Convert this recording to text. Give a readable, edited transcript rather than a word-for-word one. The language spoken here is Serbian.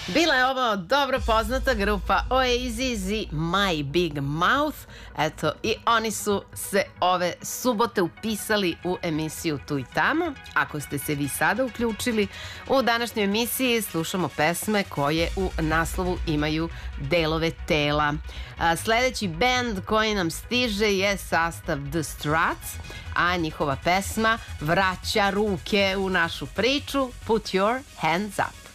Bila je ovo dobro poznata grupa Oasis i My Big Mouth. Eto, i oni su se ove subote upisali u emisiju Tu i tamo. Ako ste se vi sada uključili, u današnjoj emisiji slušamo pesme koje u naslovu imaju delove tela. Sledeći bend koji nam stiže je sastav The Struts, a njihova pesma vraća ruke u našu priču Put Your Hands Up.